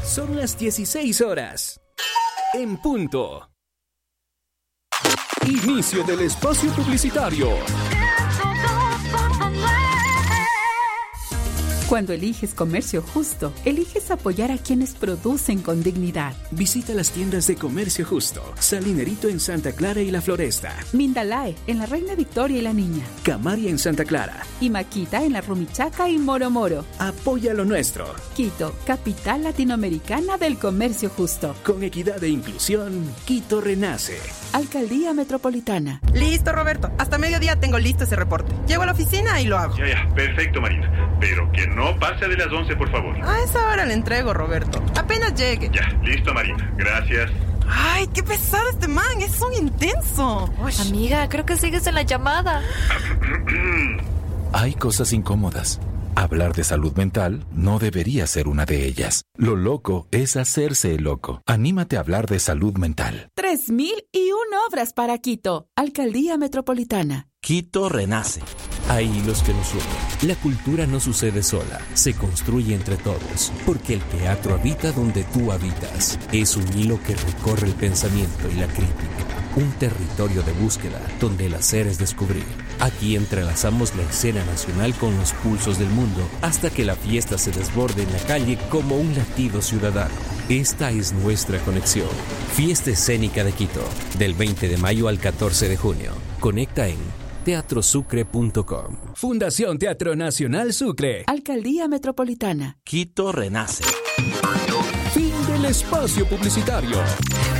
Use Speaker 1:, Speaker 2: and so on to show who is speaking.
Speaker 1: Son las 16 horas. En punto. Inicio del espacio publicitario.
Speaker 2: Cuando eliges comercio justo, eliges apoyar a quienes producen con dignidad.
Speaker 1: Visita las tiendas de Comercio Justo. Salinerito en Santa Clara y La Floresta.
Speaker 2: Mindalae en la Reina Victoria y la Niña.
Speaker 1: Camaria en Santa Clara.
Speaker 2: Y Maquita en la Rumichaca y Moro Moro.
Speaker 1: Apoya lo nuestro.
Speaker 2: Quito, capital latinoamericana del comercio justo.
Speaker 1: Con equidad e inclusión, Quito renace.
Speaker 2: Alcaldía Metropolitana.
Speaker 3: Listo, Roberto. Hasta mediodía tengo listo ese reporte. Llego a la oficina y lo hago.
Speaker 4: Ya, perfecto, Marina. Pero que no pase de las 11, por favor.
Speaker 3: A esa hora le entrego, Roberto. Apenas llegue.
Speaker 4: Ya, listo, Marina. Gracias.
Speaker 3: Ay, qué pesado este man. Es un intenso. Uy.
Speaker 5: Amiga, creo que sigues en la llamada.
Speaker 6: Hay cosas incómodas. Hablar de salud mental no debería ser una de ellas. Lo loco es hacerse el loco. Anímate a hablar de salud mental.
Speaker 2: 3001 obras para Quito. Alcaldía Metropolitana.
Speaker 7: Quito renace. Hay hilos que nos unen. La cultura no sucede sola, se construye entre todos, porque el teatro habita donde tú habitas. Es un hilo que recorre el pensamiento y la crítica. Un territorio de búsqueda donde el hacer es descubrir. Aquí entrelazamos la escena nacional con los pulsos del mundo hasta que la fiesta se desborde en la calle como un latido ciudadano. Esta es nuestra conexión. Fiesta Escénica de Quito, del 20 de mayo al 14 de junio. Conecta en teatrosucre.com.
Speaker 1: Fundación Teatro Nacional Sucre.
Speaker 2: Alcaldía Metropolitana.
Speaker 7: Quito renace.
Speaker 1: Fin del espacio publicitario.